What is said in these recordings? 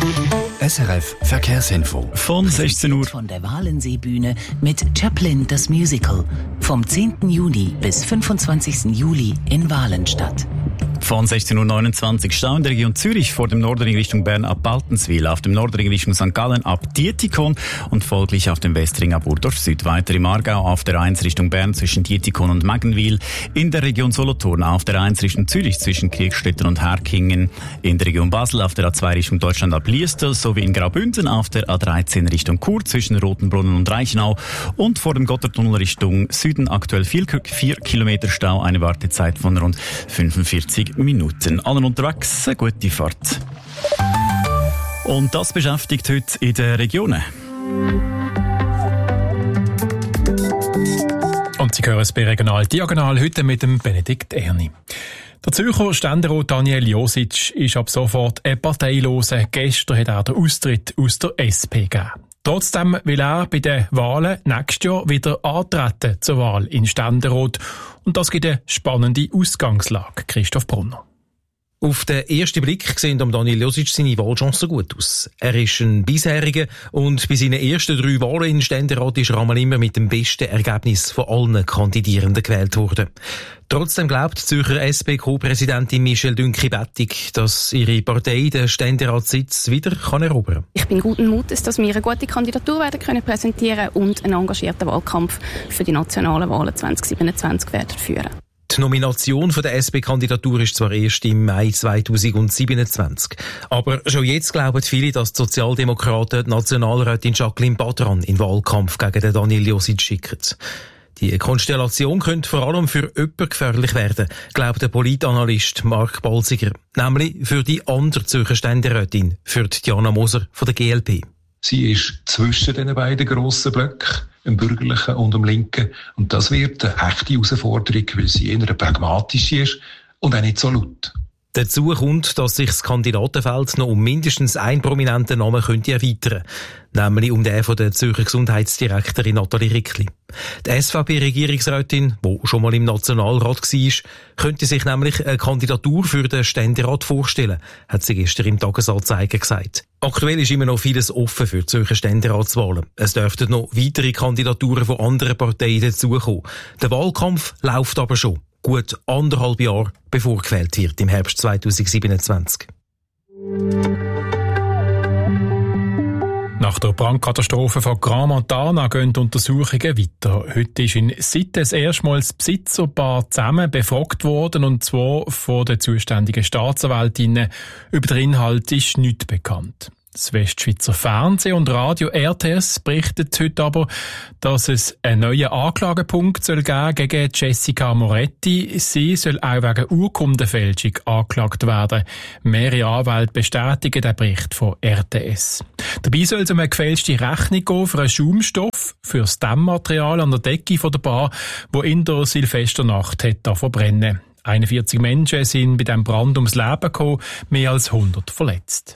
SRF Verkehrsinfo. Von 16 Uhr. Von der Walenseebühne mit Chaplin das Musical. Vom 10. Juni bis 25. Juli in Walenstadt. Von 16.29 Uhr Stau in der Region Zürich vor dem Nordring Richtung Bern ab Baltenswil, auf dem Nordring Richtung St. Gallen ab Dietikon und folglich auf dem Westring ab Urdorf Süd. Weiter im Aargau auf der 1 Richtung Bern zwischen Dietikon und Maggenwil, in der Region Solothurn auf der 1 Richtung Zürich zwischen Kirchstetten und Herkingen, in der Region Basel auf der A2 Richtung Deutschland ab Liestal sowie in Graubünden auf der A13 Richtung Chur zwischen Rotenbrunnen und Reichenau und vor dem Gotthardtunnel Richtung Süden aktuell 4 Kilometer Stau, eine Wartezeit von rund 45 Minuten. Allen unterwegs, eine gute Fahrt. Und das beschäftigt heute in den Regionen. Und Sie hören es bei Regional Diagonal heute mit dem Benedikt Erni. Der Zürcher Ständerat Daniel Josic ist ab sofort ein Parteiloser. Gestern hat er den Austritt aus der SP gegeben. Trotzdem will er bei den Wahlen nächstes Jahr wieder antreten zur Wahl in Ständerat. Und das gibt eine spannende Ausgangslage. Christoph Brunner. Auf den ersten Blick sehen Daniel Josic seine Wahlchancen gut aus. Er ist ein Bisheriger und bei seinen ersten 3 Wahlen in Ständerat ist er einmal immer mit dem besten Ergebnis von allen Kandidierenden gewählt worden. Trotzdem glaubt die Zürcher SP-Co-Präsidentin Michelle Dünki-Bettig, dass ihre Partei den Ständeratssitz wieder erobern kann. Ich bin guten Mutes, dass wir eine gute Kandidatur werden können präsentieren und einen engagierten Wahlkampf für die nationalen Wahlen 2027 werden führen. Die Nomination von der SP-Kandidatur ist zwar erst im Mai 2027, aber schon jetzt glauben viele, dass die Sozialdemokraten die Nationalrätin Jacqueline Badran in den Wahlkampf gegen den Daniel Josic schicken. Die Konstellation könnte vor allem für jemanden gefährlich werden, glaubt der Politanalyst Mark Balziger, nämlich für die andere Zürcher Ständerätin, für Diana Moser von der GLP. Sie ist zwischen den beiden grossen Blöcken, dem bürgerlichen und dem linken. Und das wird eine echte Herausforderung, weil sie eher pragmatisch ist und auch nicht so laut. Dazu kommt, dass sich das Kandidatenfeld noch um mindestens einen prominenten Namen könnte erweitern, nämlich um den von der Zürcher Gesundheitsdirektorin Nathalie Rickli. Die SVP-Regierungsrätin, die schon mal im Nationalrat war, könnte sich nämlich eine Kandidatur für den Ständerat vorstellen, hat sie gestern im Tagesanzeiger gesagt. Aktuell ist immer noch vieles offen für die Zürcher Ständeratswahlen. Es dürften noch weitere Kandidaturen von anderen Parteien dazukommen. Der Wahlkampf läuft aber schon. Gut 1,5 Jahre bevor gewählt wird, im Herbst 2027. Nach der Brandkatastrophe von Grand Montana gehen die Untersuchungen weiter. Heute ist in Sites erstmals das Besitzerpaar zusammen befragt worden, und zwar von den zuständigen Staatsanwältinnen. Über den Inhalt ist nichts bekannt. Das Westschweizer Fernsehen und Radio RTS berichtet heute aber, dass es einen neuen Anklagepunkt soll geben gegen Jessica Moretti. Sie soll auch wegen Urkundenfälschung angeklagt werden. Mehrere Anwälte bestätigen den Bericht von RTS. Dabei soll es um eine gefälschte Rechnung gehen für einen Schaumstoff, für das Dämmmaterial an der Decke der Bar, wo in der Silvesternacht verbrennen. 41 Menschen sind bei diesem Brand ums Leben gekommen, mehr als 100 verletzt.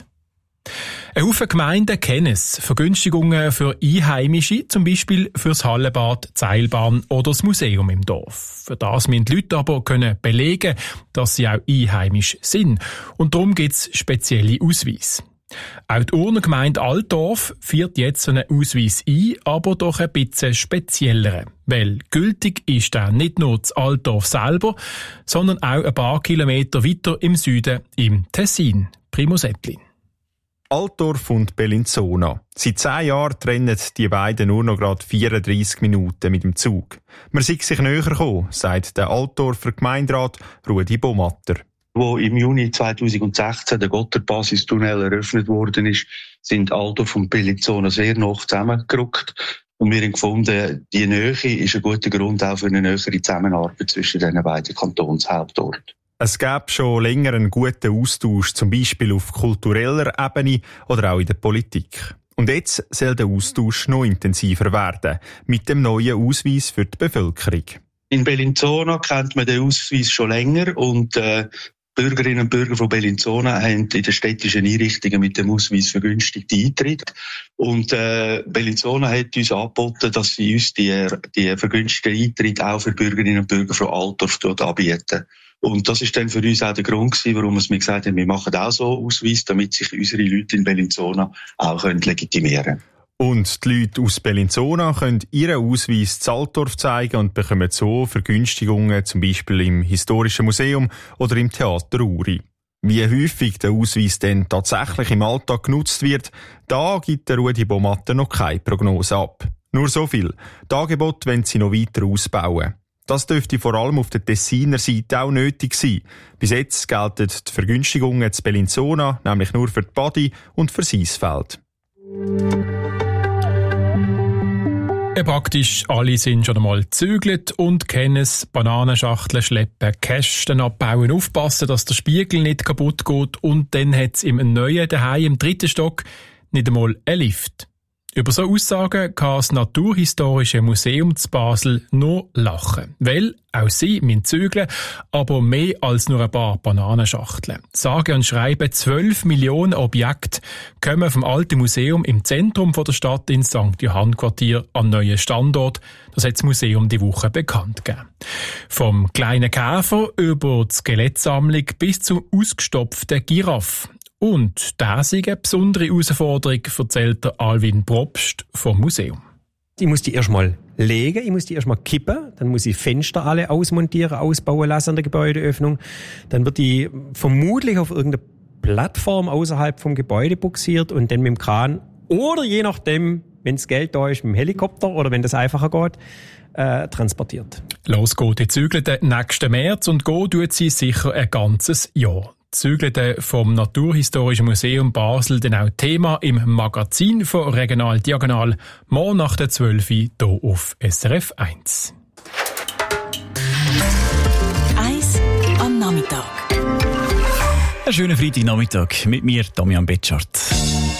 Ein Haufen Gemeinden kennen es. Vergünstigungen für Einheimische, zum Beispiel fürs Hallenbad, die Seilbahn oder das Museum im Dorf. Für das müssen die Leute aber können belegen, dass sie auch einheimisch sind. Und darum gibt es spezielle Ausweise. Auch die Urnengemeinde Altdorf führt jetzt so einen Ausweis ein, aber doch ein bisschen spezielleren. Weil gültig ist der nicht nur das Altdorf selber, sondern auch ein paar Kilometer weiter im Süden, im Tessin. Primus Ettlin. Altdorf und Bellinzona. Seit 10 Jahren trennen die beiden nur noch gerade 34 Minuten mit dem Zug. Man sei sich näher gekommen, sagt der Altdorfer Gemeinderat Rudi Bomatter. Wo im Juni 2016 der Gotthard-Basistunnel eröffnet worden ist, sind Altdorf und Bellinzona sehr nah zusammengerückt. Und wir haben gefunden, die Nähe ist ein guter Grund auch für eine nähere Zusammenarbeit zwischen den beiden Kantonshauptorten. Es gäbe schon länger einen guten Austausch, zum Beispiel auf kultureller Ebene oder auch in der Politik. Und jetzt soll der Austausch noch intensiver werden, mit dem neuen Ausweis für die Bevölkerung. In Bellinzona kennt man den Ausweis schon länger und Bürgerinnen und Bürger von Bellinzona haben in den städtischen Einrichtungen mit dem Ausweis vergünstigte Eintritt. Und Bellinzona hat uns angeboten, dass sie uns die vergünstigten Eintritt auch für Bürgerinnen und Bürger von Altdorf dort anbieten. Und das ist dann für uns auch der Grund gewesen, warum wir gesagt haben, wir machen auch so Ausweis, damit sich unsere Leute in Bellinzona auch legitimieren können. Und die Leute aus Bellinzona können ihren Ausweis in Altdorf zeigen und bekommen so Vergünstigungen, zum Beispiel im Historischen Museum oder im Theater Uri. Wie häufig der Ausweis denn tatsächlich im Alltag genutzt wird, da gibt der Rudi Bomatte noch keine Prognose ab. Nur so viel. Das Angebot wollen sie noch weiter ausbauen. Das dürfte vor allem auf der Tessiner Seite auch nötig sein. Bis jetzt gelten die Vergünstigungen zu Bellinzona nämlich nur für die Badi und für Seisfeld. Praktisch alle sind schon einmal gezügelt und kennen es. Bananenschachteln schleppen, Kästen abbauen, aufpassen, dass der Spiegel nicht kaputt geht und dann hat es im neuen daheim im 3. Stock nicht einmal einen Lift. Über so Aussagen kann das Naturhistorische Museum zu Basel nur lachen. Weil auch sie müssen zügeln, aber mehr als nur ein paar Bananenschachteln. Sage und schreiben 12 Millionen Objekte kommen vom alten Museum im Zentrum der Stadt in St. Johann Quartier an neuen Standort. Das hat das Museum die Woche bekannt gegeben. Vom kleinen Käfer über die Skelettsammlung bis zum ausgestopften Giraffe. Und das ist eine besondere Herausforderung, erzählt der Alwin Probst vom Museum. Ich muss die erstmal legen, ich muss die erstmal kippen, dann muss ich Fenster alle ausmontieren, ausbauen lassen an der Gebäudeöffnung. Dann wird die vermutlich auf irgendeine Plattform außerhalb vom Gebäude buxiert und dann mit dem Kran oder je nachdem, wenn das Geld da ist, mit dem Helikopter oder wenn das einfacher geht, transportiert. Los geht die Zügelte nächsten März und go tut sie sicher ein ganzes Jahr. Zügelte vom Naturhistorischen Museum Basel dann auch Thema im Magazin von Regional Diagonal, morgen nach der 12 Uhr hier auf SRF 1. Eis am Nachmittag. Einen schönen Freitagnachmittag mit mir, Damian Betschart.